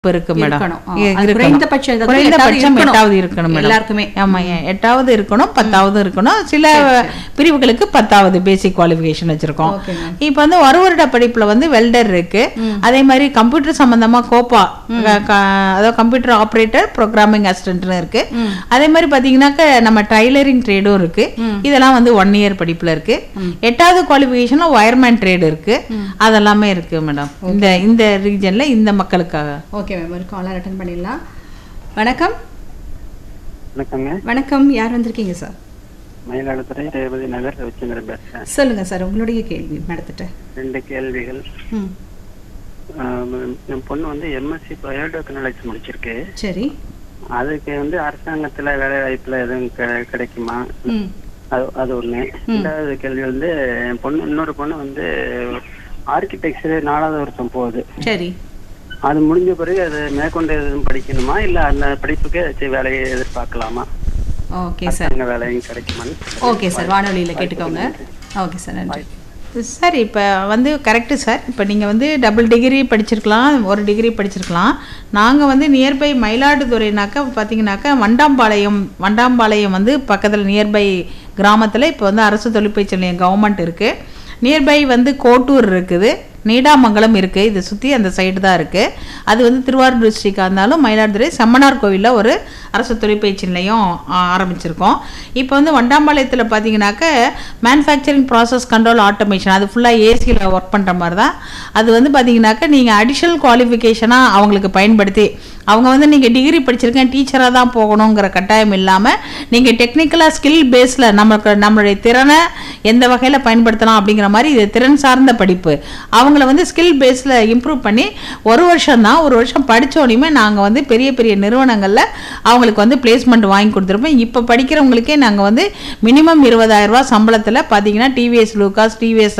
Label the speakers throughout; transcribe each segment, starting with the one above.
Speaker 1: இருக்கு மேடம்.
Speaker 2: குறைந்தபட்சம்
Speaker 1: 8வது இருக்கணும் மேடம்.
Speaker 2: எல்லாருக்குமே.
Speaker 1: ஆமா, 8வது இருக்கணும், 10வது இருக்கணும். சில பிரிவுகளுக்கு 10வது பேசிக் குவாலிஃபிகேஷன் வச்சிருக்கோம். இப்போ வந்து ஒரு வருட படிப்புல வந்து வெல்டர் இருக்கு. அதே மாதிரி கம்ப்யூட்டர் சம்பந்தமா கோப்பா, அதாவது கம்ப்யூட்டர் ஆபரேட்டர் ப்ரோக்ராமிங் அசிஸ்டன்ட்னு இருக்கு. அதே மாதிரி பாத்தீங்கன்னாக்க நம்ம டைலரிங் ட்ரேடும் இருக்கு. இதெல்லாம் வந்து 1 இயர் படிப்புல இருக்கு. 8வது குவாலிஃபிகேஷன்ல வயர்மேன் ட்ரேட் இருக்கு. அதெல்லாமே இருக்கு மேடம் இந்த ரீஜன்ல இந்த மக்களுக்காக.
Speaker 2: ஓகே மேம், ஒரு காலர் அட்டெண்ட் பண்ணிடலாம். வணக்கம்.
Speaker 3: வணக்கங்க.
Speaker 2: வணக்கம், யார் வந்திருக்கீங்க சார்?
Speaker 3: மயிலாடுதுறை ரேவதி நகர் ரவிச்சந்திரன் பேசுறேன்.
Speaker 2: சொல்லுங்க சார், உங்களுடைய கேள்வி நடத்திட்டு.
Speaker 3: 2 கேள்விகள். என் பொண்ணு வந்து எம்எஸ்சி பயோடெக்னாலஜி முடிச்சிருக்கு.
Speaker 2: சரி.
Speaker 3: அதுக்கு வந்து அரசாங்கத்துல வேலை வாய்ப்புல எதுவும் கிடைக்குமா? அது ஒண்ணு. 2வது கேள்வி வந்து என் பொண்ணு, இன்னொரு பொண்ணு வந்து ஆர்கிடெக்சர் 4வது வருஷம் போகுது.
Speaker 2: சரி.
Speaker 3: அது முடிஞ்ச பிறகு அது மேற்கொண்டு எதுவும் படிக்கணுமா, இல்ல அந்த படிப்புக்கு வேலையை எதிர்பார்க்கலாமா?
Speaker 2: ஓகே சார்,
Speaker 3: வேலையும் கிடைக்குமா?
Speaker 2: ஓகே சார், வானொலியில கேட்டுக்கோங்க. ஓகே சார், நன்றி
Speaker 1: சார். இப்போ வந்து கரெக்டு சார். இப்போ நீங்கள் வந்து டபுள் டிகிரி படிச்சிருக்கலாம், ஒரு டிகிரி படிச்சிருக்கலாம். நாங்கள் வந்து நியர்பை மயிலாடுதுறைனாக்கா பார்த்தீங்கன்னாக்கா வண்டாம்பாளையம் வந்து பக்கத்தில் நியர்பை கிராமத்தில் இப்போ வந்து அரசு தொழிற்பயிற்சி நிலையம் கவர்மெண்ட் இருக்குது. நியர்பை வந்து கோட்டூர் இருக்குது, நீடாமங்கலம் இருக்குது. இது சுற்றி அந்த சைடு தான் இருக்குது. அது வந்து திருவாரூர் டிஸ்ட்ரிக்டாக இருந்தாலும் மயிலாடுதுறை செம்மனார் கோவிலில் ஒரு அரசு தொழிற்பயிற்சி நிலையம் ஆரம்பிச்சிருக்கோம். இப்போ வந்து வண்டாம்பாளையத்தில் பார்த்தீங்கன்னாக்க மேனுஃபேக்சரிங் ப்ராசஸ் கண்ட்ரோல் ஆட்டோமேஷன், அது ஃபுல்லாக ஏசியில் ஒர்க் பண்ணுற மாதிரி தான். அது வந்து பார்த்தீங்கன்னாக்க நீங்கள் அடிஷ்னல் குவாலிஃபிகேஷனாக அவங்களுக்கு பயன்படுத்தி, அவங்க வந்து நீங்கள் டிகிரி படிச்சிருக்கேன் டீச்சராக தான் போகணுங்கிற கட்டாயம் இல்லாமல் நீங்கள் டெக்னிக்கலாக ஸ்கில் பேஸில் நம்மளுடைய திறனை எந்த வகையில் பயன்படுத்தலாம் அப்படிங்கிற மாதிரி இது திறன் சார்ந்த படிப்பு. அவங்கள வந்து ஸ்கில் பேஸில் இம்ப்ரூவ் பண்ணி ஒரு வருஷம் தான், ஒரு வருஷம் படித்தோடனே நாங்கள் வந்து பெரிய பெரிய நிறுவனங்களில் அவங்களுக்கு வந்து பிளேஸ்மெண்ட் வாங்கி கொடுத்துருப்போம். இப்போ படிக்கிறவங்களுக்கே நாங்கள் வந்து மினிமம் 20,000 ரூபா சம்பளத்தில் பார்த்தீங்கன்னா டிவிஎஸ் லூகாஸ், டிவிஎஸ்,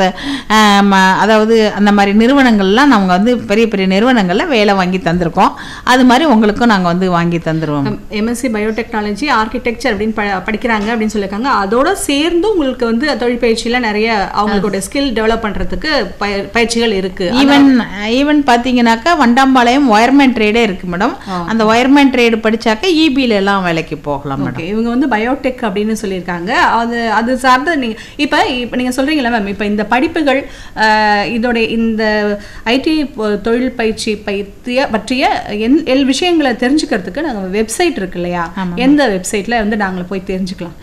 Speaker 1: அதாவது அந்த மாதிரி நிறுவனங்கள்லாம் நாங்கள் வந்து பெரிய பெரிய நிறுவனங்களில் வேலை வாங்கி தந்திருக்கோம். அது மாதிரி உங்களுக்கும் நாங்கள் வந்து வாங்கி தந்துடுவோம்.
Speaker 2: எம்எஸ்சி பயோடெக்னாலஜி ஆர்கிடெக்சர் அப்படின்னு படிக்கிறாங்க அப்படின்னு சொல்லியிருக்காங்க. அதோட சேர்ந்து உங்களுக்கு வந்து தொழிற்பயிற்சியில் நிறைய அவங்களோட ஸ்கில் டெவலப் பண்ணுறதுக்கு பயிற்சிகள் இருக்கு.
Speaker 1: ஈவன் பார்த்தீங்கன்னாக்கா வண்டாம்பாளையம் ஒயர்மேன் ட்ரேடே இருக்கு மேடம். அந்த ஒயர்மேன் ட்ரேடு படிச்சாக்க இபில எல்லாம் வேலைக்கு போகலாம்.
Speaker 2: ஓகே, இவங்க வந்து பயோடெக் அப்படின்னு சொல்லியிருக்காங்க. அது சார்ந்த இப்போ நீங்கள் சொல்றீங்களா மேம், இப்போ இந்த படிப்புகள் இதோட இந்த ஐடி தொழில் பயிற்சி பற்றிய விஷயங்களை தெரிஞ்சுக்கிறதுக்கு நாங்கள் வெப்சைட் இருக்கு இல்லையா, எந்த வெப்சைட்ல வந்து நாங்கள் போய் தெரிஞ்சுக்கலாம்?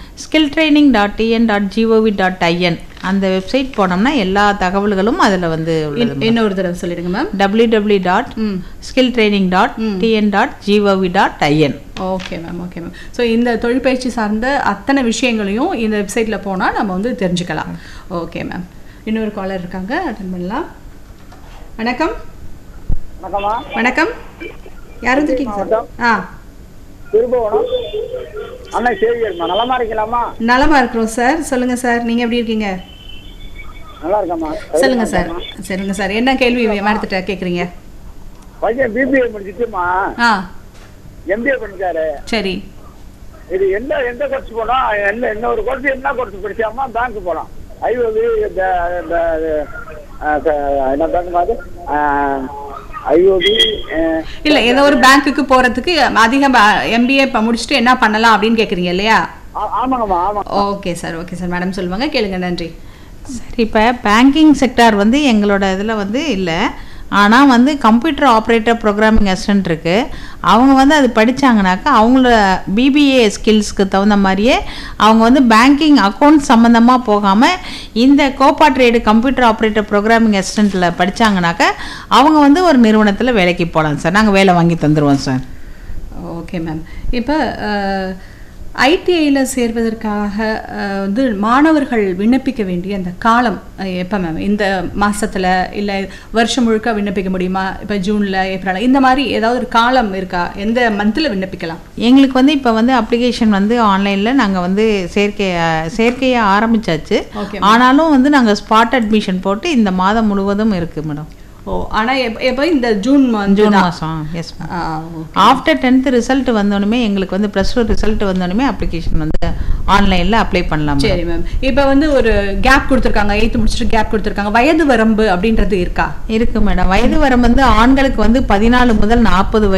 Speaker 2: skilltraining.tn.gov.in அந்த வெப்சைட் போனோம்னா எல்லா தகவல்களும் அதில் வந்து இன்னொரு தடவை சொல்லிடுங்க ma'am.
Speaker 1: www.skilltraining.tn.gov.in.
Speaker 2: Okay ma'am, okay ma'am. So இந்த தொழிற்பயிற்சி சார்ந்த அத்தனை விஷயங்களையும் இந்த வெப்சைட்டில் போனால் நம்ம வந்து தெரிஞ்சுக்கலாம். ஓகே மேம், இன்னொரு காலர் இருக்காங்க, அட்டெண்ட் பண்ணலாம். வணக்கம். வணக்கம், யார் வந்திருக்கீங்க சார்?
Speaker 4: நலமா இருக்கலாமா?
Speaker 2: நலமா இருக்கிறோம் சார், சொல்லுங்க சார், நீங்க எப்படி இருக்கீங்க?
Speaker 4: நல்லா இருக்கமா.
Speaker 2: சொல்லுங்க சார், சொல்லுங்க சார், என்ன கேள்வி மேடத்திட்ட கேக்குறீங்க?
Speaker 4: பையன் பிபிஏ முடிச்சிட்டுமா எம்பிஏ பண்ணிட்டாரு.
Speaker 2: சரி.
Speaker 4: இது எந்த கோர்ஸ் போனோம், என்ன ஒரு கோர்ஸ், என்ன கோர்ஸ் படிச்சாமா? பேங்க் போலாம். ஐஓபி என்ன பேங்க் மாதிரி ஐஓபி
Speaker 2: இல்ல, ஏதோ ஒரு பேங்க்குக்கு போறதுக்கு அதிகம் எம்பிஏ முடிச்சுட்டு என்ன பண்ணலாம் அப்படின்னு கேக்குறீங்க இல்லையா?
Speaker 4: ஆமாங்கம்மா, ஆமா.
Speaker 2: Okay sir, okay sir, madam சொல்லுவாங்க, கேளுங்க. நன்றி.
Speaker 1: சரி, இப்போ பேங்கிங் செக்டார் வந்து எங்களோட இதில் வந்து இல்லை. ஆனால் வந்து கம்ப்யூட்டர் ஆப்ரேட்டர் ப்ரோக்ராமிங் அசிஸ்டன்ட் இருக்குது. அவங்க வந்து அது படித்தாங்கனாக்கா அவங்களோட பிபிஏ ஸ்கில்ஸ்க்கு தகுந்த மாதிரியே அவங்க வந்து பேங்கிங் அக்கௌண்ட் சம்மந்தமாக போகாமல் இந்த Koppa trade computer operator programming அசிஸ்டண்ட்டில் படித்தாங்கனாக்கா அவங்க வந்து ஒரு நிறுவனத்தில் வேலைக்கு போகலாம் சார். நாங்கள் வேலை வாங்கி தந்துடுவோம் சார்.
Speaker 2: Okay ma'am. இப்போ ஐடிஐயில் சேர்வதற்காக வந்து மாணவர்கள் விண்ணப்பிக்க வேண்டிய அந்த காலம் எப்போ மேம்? இந்த மாதத்தில் இல்லை வருஷம் முழுக்க விண்ணப்பிக்க முடியுமா? இப்போ ஜூனில், ஏப்ரல், இந்த மாதிரி ஏதாவது ஒரு காலம் இருக்கா? எந்த மந்தில் விண்ணப்பிக்கலாம்?
Speaker 1: எங்களுக்கு வந்து இப்போ வந்து அப்ளிகேஷன் வந்து ஆன்லைனில் நாங்கள் வந்து சேர்க்கையை ஆரம்பித்தாச்சு. ஆனாலும் வந்து நாங்கள் ஸ்பாட் அட்மிஷன் போட்டு இந்த மாதம் முழுவதும் இருக்குது மேடம்.
Speaker 2: ஓ ஆனா எப்போ இந்த ஜூன்
Speaker 1: மாதம் எஸ் ஆஃப்டர் 10th ரிசல்ட் வந்தோடனே எங்களுக்கு வந்து ப்ளஸ் டூ ரிசல்ட் வந்தோடனே அப்ளிகேஷன் வந்து ஆன்லைனில் அப்ளை பண்ணலாம்.
Speaker 2: சரி மேம். இப்போ வந்து ஒரு கேப் கொடுத்துருக்காங்க, 8th முடிச்சுட்டு கேப் கொடுத்துருக்காங்க, வயது வரம்பு அப்படின்றது இருக்கா?
Speaker 1: இருக்கு மேடம். வயது வரம்பு வந்து ஆண்களுக்கு வந்து 14 முதல் 40